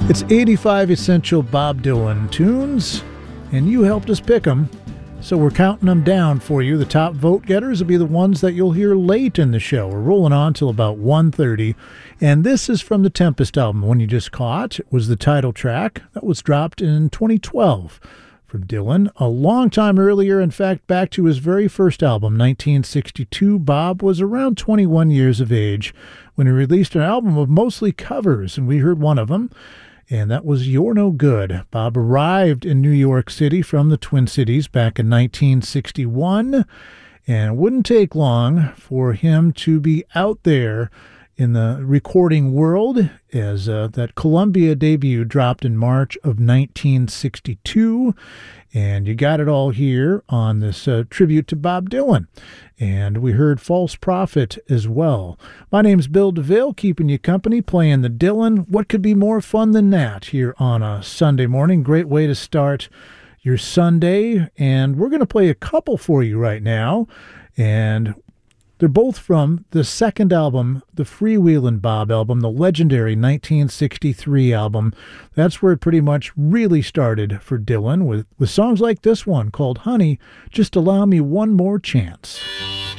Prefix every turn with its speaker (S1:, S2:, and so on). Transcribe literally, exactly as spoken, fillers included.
S1: It's eighty-five essential Bob Dylan tunes, and you helped us pick them. So we're counting them down for you. The top vote getters will be the ones that you'll hear late in the show. We're rolling on till about one thirty. And this is from the Tempest album, One You Just Caught. It was the title track that was dropped in twenty twelve from Dylan. A long time earlier, in fact, back to his very first album, nineteen sixty-two, Bob was around twenty-one years of age when he released an album of mostly covers, and we heard one of them. And that was You're No Good. Bob arrived in New York City from the Twin Cities back in nineteen sixty-one, and it wouldn't take long for him to be out there in the recording world as uh, that Columbia debut dropped in March of nineteen sixty-two. And you got it all here on this uh, tribute to Bob Dylan. And we heard False Prophet as well. My name's Bill DeVille, keeping you company, playing the Dylan. What could be more fun than that here on a Sunday morning? Great way to start your Sunday. And we're going to play a couple for you right now. And they're both from the second album, the Freewheelin' Bob album, the legendary nineteen sixty-three album. That's where it pretty much really started for Dylan, with, with songs like this one called Honey, Just Allow Me One More Chance.